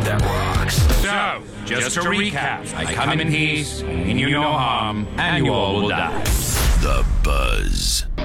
that rocks. So, just to recap, I come in peace, I mean you no harm, and you all will die. The Buzz.